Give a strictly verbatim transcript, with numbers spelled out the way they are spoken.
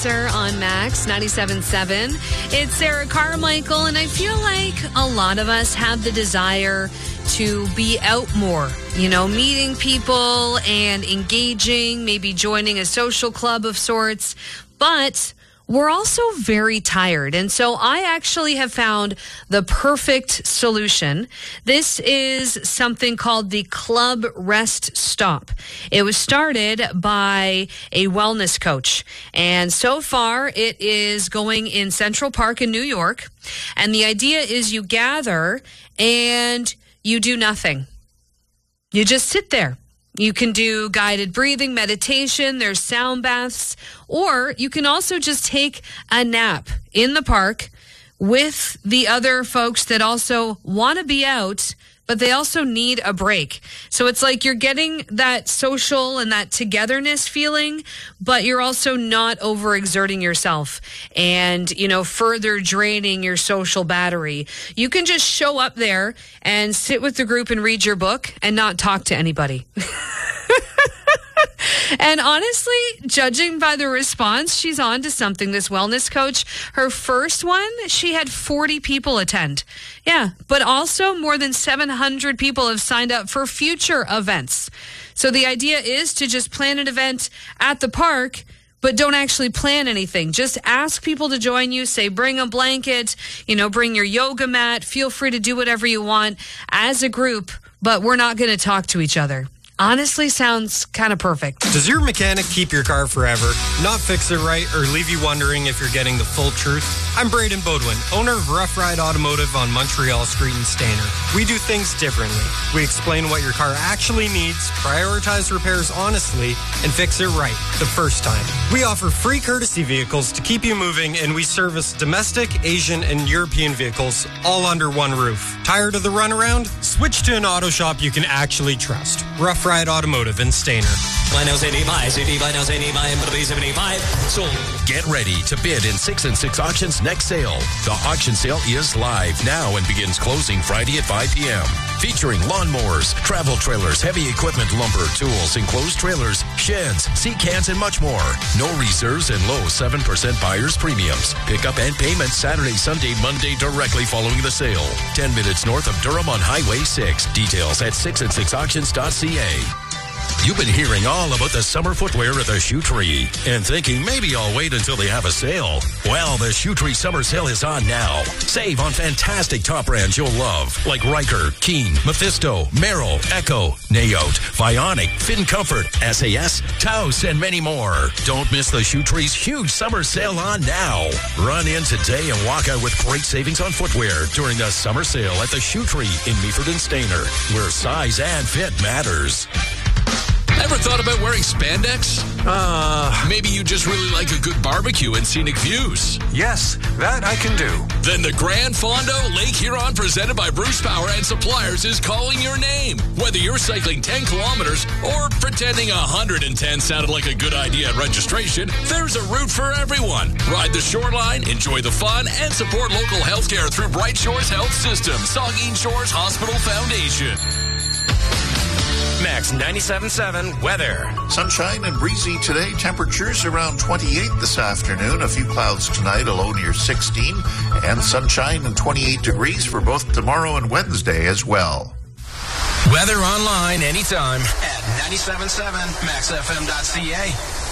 Answer on Max ninety-seven point seven. It's Sarah Carmichael, and I feel like a lot of us have the desire to be out more, you know, meeting people and engaging, maybe joining a social club of sorts, but we're also very tired. And so I actually have found the perfect solution. This is something called the Club Rest Stop. It was started by a wellness coach. And so far it is going in Central Park in New York. And the idea is you gather and you do nothing. You just sit there. You can do guided breathing, meditation, there's sound baths, or you can also just take a nap in the park with the other folks that also want to be out, but they also need a break. So it's like you're getting that social and that togetherness feeling, but you're also not overexerting yourself and, you know, further draining your social battery. You can just show up there and sit with the group and read your book and not talk to anybody. And honestly, judging by the response, she's on to something, this wellness coach. Her first one, she had forty people attend. Yeah, but also more than seven hundred people have signed up for future events. So the idea is to just plan an event at the park, but don't actually plan anything. Just ask people to join you. Say, bring a blanket, you know, bring your yoga mat. Feel free to do whatever you want as a group, but we're not going to talk to each other. Honestly, sounds kind of perfect. Does your mechanic keep your car forever, not fix it right, or leave you wondering if you're getting the full truth? I'm Braden Bodwin, owner of Rough Ride Automotive on Montreal Street in Stayner. We do things differently. We explain what your car actually needs, prioritize repairs honestly, and fix it right the first time. We offer free courtesy vehicles to keep you moving, and we service domestic, Asian, and European vehicles all under one roof. Tired of the runaround? Switch to an auto shop you can actually trust. Rough Ride Automotive in Stayner. Get ready to bid in six and six Auctions next sale. The auction sale is live now and begins closing Friday at five p.m. Featuring lawnmowers, travel trailers, heavy equipment, lumber, tools, enclosed trailers, sheds, sea cans, and much more. No reserves and low seven percent buyer's premiums. Pickup and payment Saturday, Sunday, Monday directly following the sale. ten minutes north of Durham on Highway six. Details at six and six auctions dot c a. You've been hearing all about the summer footwear at the Shoe Tree and thinking maybe I'll wait until they have a sale. Well, the Shoe Tree summer sale is on now. Save on fantastic top brands you'll love like Riker, Keen, Mephisto, Merrill, Echo, Nayote, Vionic, Fin Comfort, S A S, Taos, and many more. Don't miss the Shoe Tree's huge summer sale on now. Run in today and walk out with great savings on footwear during the summer sale at the Shoe Tree in Meaford and Stayner, where size and fit matters. Ever thought about wearing spandex? Uh, Maybe you just really like a good barbecue and scenic views. yes, that I can do. Then the Grand Fondo Lake Huron presented by Bruce Power and Suppliers is calling your name. Whether you're cycling ten kilometers or pretending one hundred ten sounded like a good idea at registration, there's a route for everyone. Ride the shoreline, enjoy the fun, and support local healthcare through Bright Shores Health System, Saugeen Shores Hospital Foundation. Max ninety-seven point seven weather. Sunshine and breezy today. Temperatures around twenty-eight this afternoon. A few clouds tonight, a low near sixteen. And sunshine and twenty-eight degrees for both tomorrow and Wednesday as well. Weather online anytime at ninety-seven point seven max f m dot c a.